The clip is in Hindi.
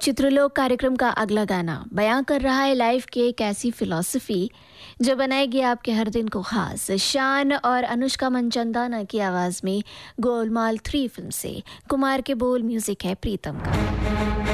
चित्रलोक कार्यक्रम का अगला गाना बयां कर रहा है लाइफ की एक ऐसी फिलॉसफी जो बनाएगी आपके हर दिन को खास। शान और अनुष्का मंचंदाना की आवाज में गोलमाल 3 फिल्म से कुमार के बोल, म्यूजिक है प्रीतम का।